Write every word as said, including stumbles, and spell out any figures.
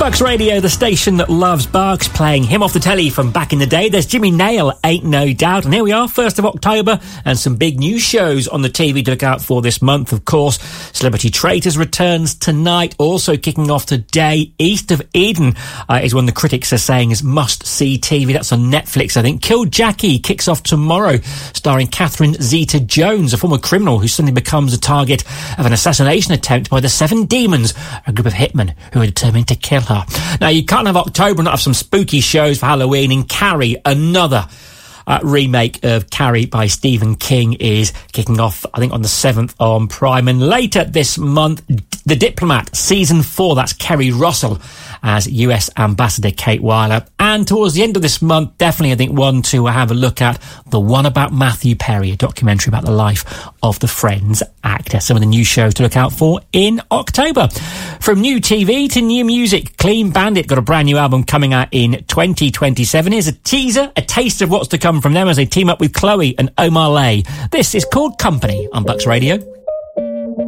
Bucks Radio, the station that loves Bucks, playing him off the telly from back in the day. There's Jimmy Nail, Ain't No Doubt. And here we are, first of October, and some big new shows on the T V to look out for this month, of course. Celebrity Traitors returns tonight, also kicking off today. East of Eden uh, is one the critics are saying is must-see T V. That's on Netflix, I think. Kill Jackie kicks off tomorrow, starring Catherine Zeta-Jones, a former criminal who suddenly becomes a target of an assassination attempt by the Seven Demons, a group of hitmen who are determined to kill her. Now, you can't have October and not have some spooky shows for Halloween. In Carrie, another Uh, remake of Carrie by Stephen King is kicking off, I think, on the seventh on Prime. And later this month, The Diplomat, Season four, that's Kerry Russell as U S Ambassador Kate Weiler. And towards the end of this month, definitely, I think, one to have a look at, the one about Matthew Perry, a documentary about the life of the Friends actor. Some of the new shows to look out for in October. From new T V to new music, Clean Bandit got a brand new album coming out in twenty twenty-seven. Here's a teaser, a taste of what's to come from them as they team up with Chloe and Omar Lay. This is called Company on Bucks Radio.